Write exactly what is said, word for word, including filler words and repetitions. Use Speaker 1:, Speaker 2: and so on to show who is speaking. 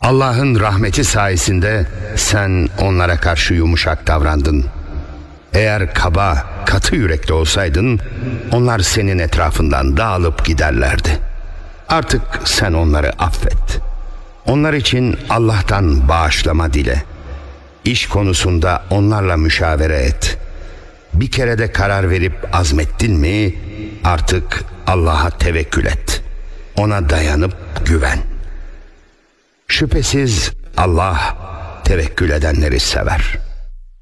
Speaker 1: Allah'ın rahmeti sayesinde sen onlara karşı yumuşak davrandın. Eğer kaba, katı yürekli olsaydın, onlar senin etrafından dağılıp giderlerdi. Artık sen onları affet. Onlar için Allah'tan bağışlama dile. İş konusunda onlarla müşavere et. Bir kere de karar verip azmettin mi, artık Allah'a tevekkül et. Ona dayanıp güven. Şüphesiz Allah tevekkül edenleri sever.